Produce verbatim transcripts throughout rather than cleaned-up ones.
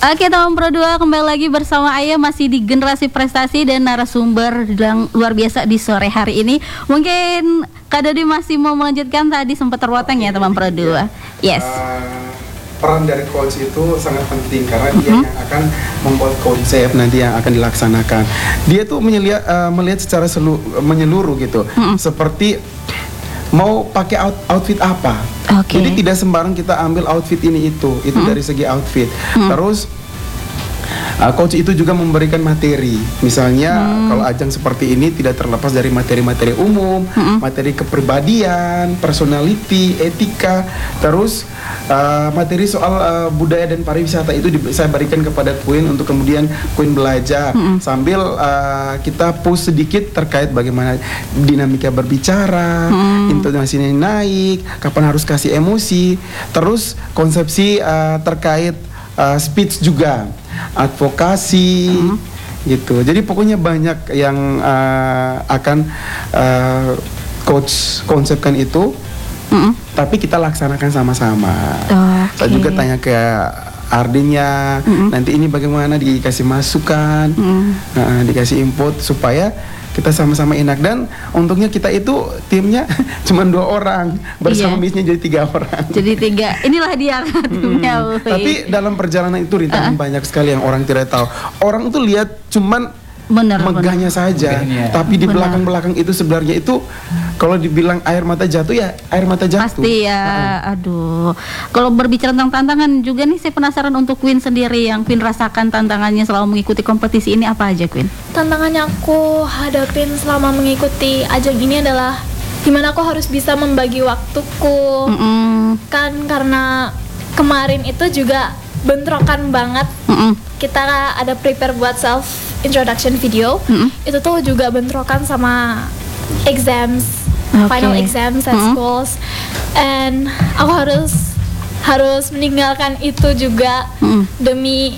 Oke teman Pro dua, kembali lagi bersama Ayah masih di Generasi Prestasi dan narasumber yang luar biasa di sore hari ini. Mungkin Kak Dodi masih mau melanjutkan, tadi sempat terpotong ya teman Pro dua. Yes. Uh, peran dari coach itu sangat penting karena mm-hmm. dia yang akan membuat konsep nanti yang akan dilaksanakan. Dia tuh melihat uh, melihat secara selu, menyeluruh gitu. Mm-hmm. Seperti mau pakai out, outfit apa. Okay. Jadi tidak sembarang kita ambil outfit ini itu, itu hmm. dari segi outfit. Hmm. Terus uh, coach itu juga memberikan materi. Misalnya hmm. kalau ajang seperti ini tidak terlepas dari materi-materi umum, hmm. materi kepribadian, personality, etika, terus uh, materi soal uh, budaya dan pariwisata itu di, saya berikan kepada Queen untuk kemudian Queen belajar hmm. sambil uh, kita push sedikit terkait bagaimana dinamika berbicara, hmm. intonasinya naik, kapan harus kasih emosi, terus konsepsi uh, terkait uh, speech juga, advokasi, hmm. gitu. Jadi pokoknya banyak yang uh, akan uh, coach konsepkan itu, hmm. tapi kita laksanakan sama-sama. Okay. Saya juga tanya ke Ardinya, hmm. nanti ini bagaimana, dikasih masukan, hmm. uh, dikasih input supaya kita sama-sama enak. Dan untungnya kita itu timnya cuma dua orang, bersama iya. Missnya jadi tiga orang. Jadi tiga, inilah dia timnya. Hmm. Tapi dalam perjalanan itu rintangan uh. banyak sekali yang orang tidak tahu. Orang tuh lihat cuman bener, megahnya bener. saja, Megahnya. Tapi di belakang-belakang itu sebenarnya itu kalau dibilang air mata jatuh ya air mata jatuh. Pasti ya. Nah. Aduh. Kalau berbicara tentang tantangan juga nih, saya penasaran untuk Queen sendiri, yang Queen rasakan tantangannya selama mengikuti kompetisi ini apa aja, Queen? Tantangannya aku hadapin selama mengikuti ajang ini adalah gimana aku harus bisa membagi waktuku. Mm-mm. Kan karena kemarin itu juga bentrokan banget. Mm-mm. Kita ada prepare buat self introduction video. Mm-mm. Itu tuh juga bentrokan sama exams, okay. final exams at mm-hmm. schools, and aku harus harus meninggalkan itu juga mm-hmm. demi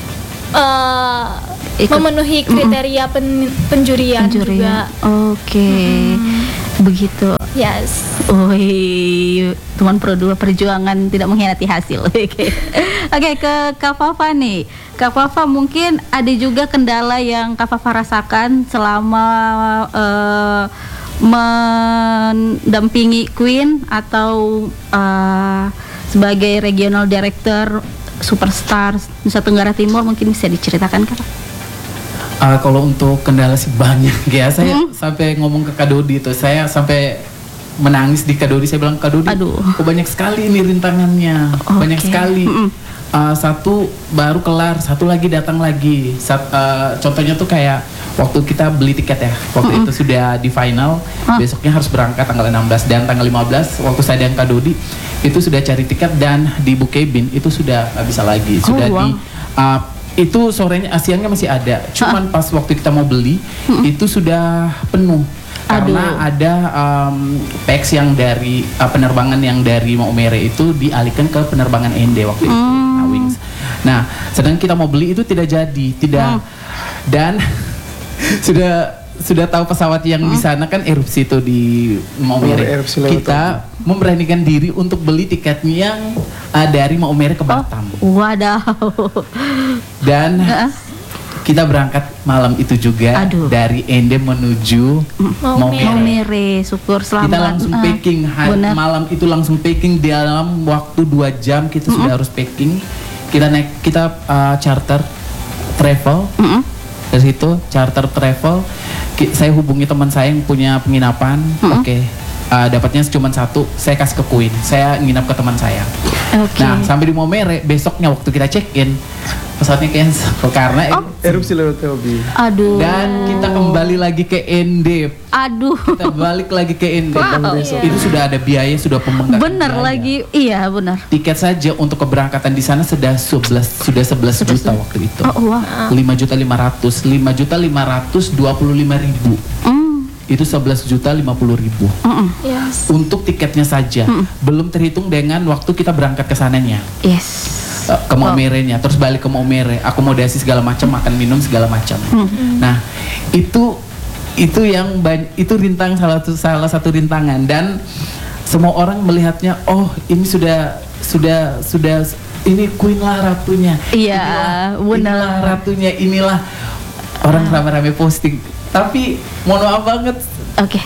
uh, memenuhi kriteria pen, penjurian, penjurian juga. Oke, okay. mm-hmm. begitu. Yes. Wih, teman Pro dua, perjuangan tidak mengkhianati hasil. Oke, okay. okay, ke Kak Fafa nih. Kak Fafa, mungkin ada juga kendala yang Kak Fafa rasakan selama uh, mendampingi Queen atau uh, sebagai regional director Superstar Nusa Tenggara Timur, mungkin bisa diceritakan Kak? Uh, kalau untuk kendala sih banyak ya. Saya hmm. sampai ngomong ke Kak Dodi itu, saya sampai menangis di Kak Dodi. Saya bilang, Kak Dodi, kok banyak sekali ini rintangannya, okay. banyak sekali. Mm-mm. Uh, satu baru kelar, satu lagi datang lagi. Sat, uh, contohnya tuh kayak waktu kita beli tiket ya, waktu mm-mm. itu sudah di final, huh? besoknya harus berangkat tanggal enam belas dan tanggal lima belas. Waktu saya dan Kak Dodi itu sudah cari tiket dan di book cabin itu sudah nggak bisa lagi, sudah oh, wow. di uh, itu sorenya, siangnya masih ada. Cuman huh? pas waktu kita mau beli mm-mm. itu sudah penuh. Karena Aduh. ada um, packs yang dari uh, penerbangan yang dari Maumere itu dialihkan ke penerbangan N D waktu mm. itu, nah, Wings. Nah, sedang kita mau beli itu tidak jadi, tidak. Mm. Dan sudah sudah tahu pesawat yang mm. di sana kan erupsi itu di Maumere. Oh, kita memberanikan diri untuk beli tiketnya yang uh, dari Maumere ke Batam. Oh, wadaw. Dan uh-uh. kita berangkat malam itu juga. Aduh. Dari Ende menuju Maumere. Maumere, syukur selamat. Kita langsung uh, packing hari, malam itu langsung packing dalam waktu dua jam kita uh-uh. sudah harus packing. Kita naik kita uh, charter travel. Uh-uh. Dari situ charter travel, ki- saya hubungi teman saya yang punya penginapan. Uh-uh. Oke. Okay. Uh, dapatnya cuma satu, saya kasih ke Queen, saya nginap ke teman saya. Okay. Nah, sampai di Maumere, besoknya waktu kita check in, pesawatnya cancel karena oh. erupsi lewat Hobi. Aduh. Dan kita kembali lagi ke N D. Aduh. Kita balik lagi ke N D. Wow. Yeah. Itu sudah ada biaya, sudah pembengkakan. Bener biaya. Lagi, iya benar. Tiket saja untuk keberangkatan di sana sudah sebelas sudah sebelas juta waktu itu. Oh, wow. lima juta lima ratus, lima juta lima ratus dua puluh lima ribu. Mm. Itu sebelas juta lima puluh ribu mm-mm. yes. untuk tiketnya saja. Mm-mm. Belum terhitung dengan waktu kita berangkat ke sananya. Yes. Uh, ke Maumere-nya, terus balik ke Maumere, akomodasi segala macam, makan minum segala macam. Mm-hmm. Nah, itu itu yang banyak, itu rintang salah satu salah satu rintangan, dan semua orang melihatnya, oh ini sudah sudah sudah ini Queen lah ratunya. Iya, inilah, benar. inilah ratunya, inilah orang rame-rame posting. Tapi mohon maaf banget. Oke. Okay.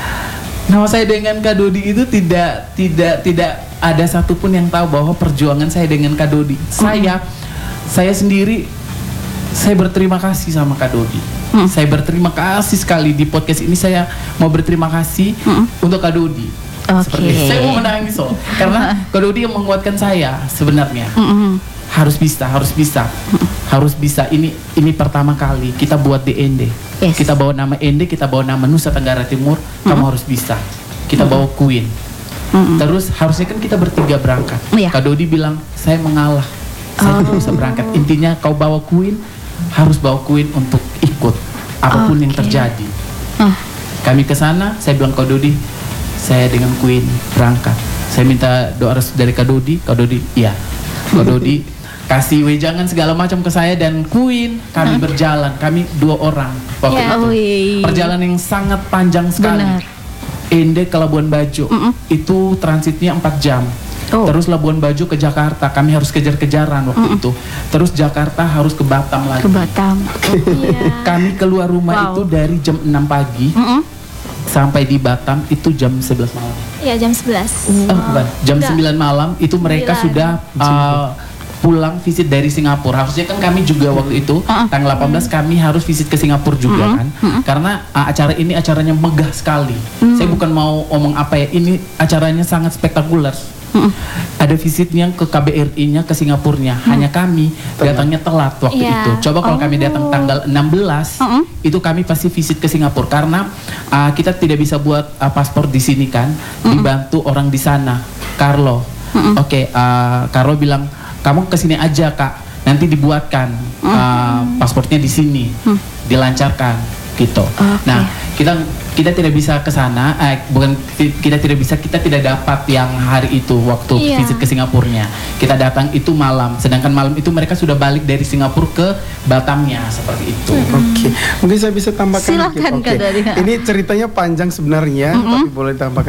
Nama saya dengan Kak Dodi itu tidak tidak tidak ada satupun yang tahu bahwa perjuangan saya dengan Kak Dodi. Mm. Saya saya sendiri saya berterima kasih sama Kak Dodi. Mm. Saya berterima kasih sekali di podcast ini, saya mau berterima kasih mm. untuk Kak Dodi. Oke. Okay. Saya mau menangis loh, karena Kak Dodi yang menguatkan saya sebenarnya. Mm-mm. Harus bisa, harus bisa, Mm-mm. harus bisa. Ini ini pertama kali kita buat di Ende. Yes. Kita bawa nama Ende, kita bawa nama Nusa Tenggara Timur. Mm-mm. Kamu harus bisa. Kita Mm-mm. bawa Queen. Mm-mm. Terus harusnya kan kita bertiga berangkat. Yeah. Kak Dodi bilang saya mengalah, saya oh. tidak bisa berangkat. Intinya kau bawa Queen, harus bawa Queen untuk ikut apapun okay. yang terjadi. Uh. Kami ke sana, saya bilang Kak Dodi, saya dengan Queen berangkat. Saya minta doa restu dari Kak Dodi. Kak Dodi, iya. Kak Dodi kasih wejangan segala macam ke saya dan Queen. Kami huh? berjalan, kami dua orang waktu yeah. itu. Oh, perjalanan yang sangat panjang sekali. Benar. Ende ke Labuan Bajo, mm -mm. itu transitnya empat jam. Oh. Terus Labuan Bajo ke Jakarta, kami harus kejar-kejaran waktu mm -mm. itu. Terus Jakarta harus ke Batam lagi. Ke Batam. yeah. Kami keluar rumah wow. itu dari jam enam pagi. Mm -mm. Sampai di Batam itu jam sebelas malam. Iya, jam sebelas. Oh, bukan. Jam Enggak. sembilan malam itu mereka sembilan. Sudah uh, pulang visit dari Singapura. Harusnya kan kami juga waktu itu uh-uh. tanggal delapan belas kami harus visit ke Singapura juga uh-uh. kan. Uh-uh. Karena uh, acara ini acaranya megah sekali. Uh-uh. Saya bukan mau omong apa ya, ini acaranya sangat spektakuler. Mm-mm. Ada visitnya ke K B R I-nya ke Singapurnya. Mm. Hanya kami datangnya telat waktu yeah. itu. Coba kalau oh. kami datang tanggal enam belas, uh-uh. itu kami pasti visit ke Singapura karena uh, kita tidak bisa buat uh, paspor di sini kan. Mm-mm. Dibantu orang di sana, Carlo. Oke, okay, uh, Carlo bilang kamu kesini aja Kak, nanti dibuatkan uh, mm. paspornya di sini, mm. dilancarkan gitu. Okay. Nah, kita kita tidak bisa ke sana, eh, bukan kita tidak bisa, kita tidak dapat yang hari itu waktu yeah. visit ke Singapurnya. Kita datang itu malam, sedangkan malam itu mereka sudah balik dari Singapura ke Batamnya seperti itu. Mm-hmm. Oke, okay. Mungkin saya bisa tambahkan. Silakan okay. Kak Dodi. Ini ceritanya panjang sebenarnya, mm-hmm. tapi boleh tambahkan.